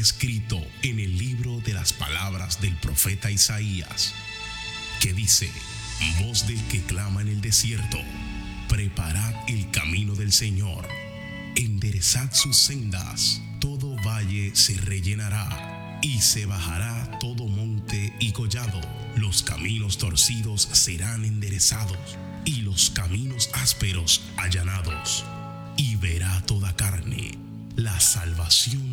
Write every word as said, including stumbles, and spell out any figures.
escrito en el libro de las palabras del profeta Isaías, que dice: voz del que clama en el desierto, preparad el camino del Señor, enderezad sus sendas, todo valle se rellenará, y se bajará todo monte y collado, los caminos torcidos serán enderezados, y los caminos ásperos allanados, y verá toda carne la salvación